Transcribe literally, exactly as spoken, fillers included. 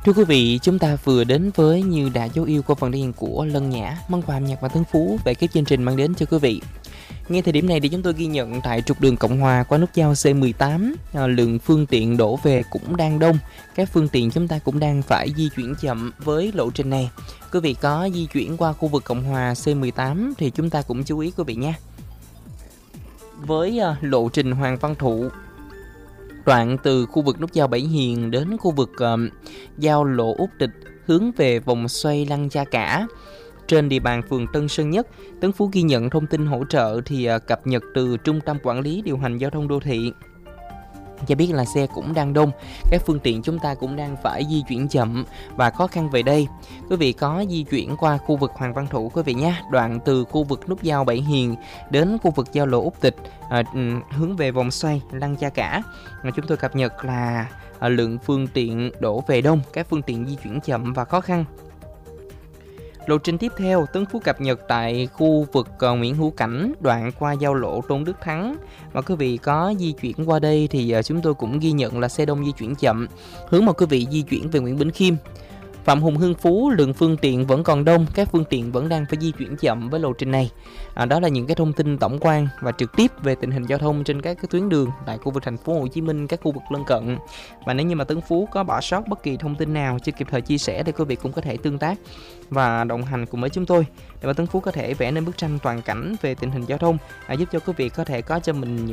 Thưa quý vị, chúng ta vừa đến với Như Đã Dấu Yêu qua phần thể hiện của Lân Nhã, Măng Hòa, Âm Nhạc và Tân Phú về cái chương trình mang đến cho quý vị. Ngay thời điểm này thì chúng tôi ghi nhận tại trục đường Cộng Hòa qua nút giao C mười tám, à, lượng phương tiện đổ về cũng đang đông. Các phương tiện chúng ta cũng đang phải di chuyển chậm với lộ trình này. Quý vị có di chuyển qua khu vực Cộng Hòa C mười tám thì chúng ta cũng chú ý quý vị nha. Với à, lộ trình Hoàng Văn Thụ, đoạn từ khu vực nút giao Bảy Hiền đến khu vực uh, giao lộ Út Địch hướng về vòng xoay Lăng Cha Cả trên địa bàn phường Tân Sơn Nhất. Tấn Phú ghi nhận thông tin hỗ trợ thì uh, cập nhật từ Trung tâm Quản lý Điều hành Giao thông Đô thị cho biết là xe cũng đang đông, các phương tiện chúng ta cũng đang phải di chuyển chậm và khó khăn về đây. Quý vị có di chuyển qua khu vực Hoàng Văn Thụ quý vị nhé, đoạn từ khu vực nút giao Bảy Hiền đến khu vực giao lộ Út Địch à, hướng về vòng xoay Lăng Cha Cả. À, chúng tôi cập nhật là à, lượng phương tiện đổ về đông, các phương tiện di chuyển chậm và khó khăn. Lộ trình tiếp theo, Tấn Phú cập nhật tại khu vực uh, Nguyễn Hữu Cảnh, đoạn qua giao lộ Tôn Đức Thắng. Mà quý vị có di chuyển qua đây thì uh, chúng tôi cũng ghi nhận là xe đông di chuyển chậm, hướng mà quý vị di chuyển về Nguyễn Bỉnh Khiêm. Phạm Hùng Hưng Phú, lượng phương tiện vẫn còn đông, các phương tiện vẫn đang phải di chuyển chậm với lộ trình này. À, đó là những cái thông tin tổng quan và trực tiếp về tình hình giao thông trên các cái tuyến đường tại khu vực thành phố Hồ Chí Minh, các khu vực lân cận. Và nếu như mà Tấn Phú có bỏ sót bất kỳ thông tin nào chưa kịp thời chia sẻ thì quý vị cũng có thể tương tác và đồng hành cùng với chúng tôi để mà Tấn Phú có thể vẽ nên bức tranh toàn cảnh về tình hình giao thông, à, giúp cho quý vị có thể có cho mình